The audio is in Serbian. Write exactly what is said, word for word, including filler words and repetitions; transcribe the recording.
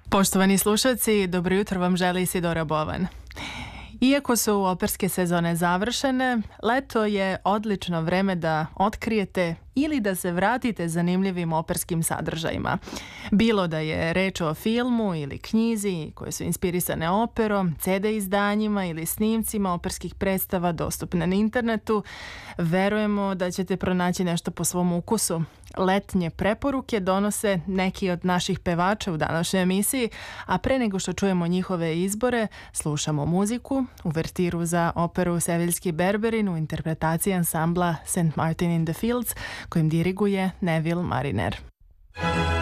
Poštovani slušalci, dobro jutro vam želi Isidora Bovan. Iako su operske sezone završene, leto je odlično vreme da otkrijete ili da se vratite zanimljivim operskim sadržajima. Bilo da je reč o filmu ili knjizi koje su inspirisane operom, ce de izdanjima ili snimcima operskih predstava dostupne na internetu, verujemo da ćete pronaći nešto po svom ukusu. Letnje preporuke donose neki od naših pevača u današnjoj emisiji, a pre nego što čujemo njihove izbore, slušamo muziku, uvertiru za operu Seviljski Berberin u interpretaciji ansambla Saint Martin in the Fields, kojim diriguje Neville Mariner.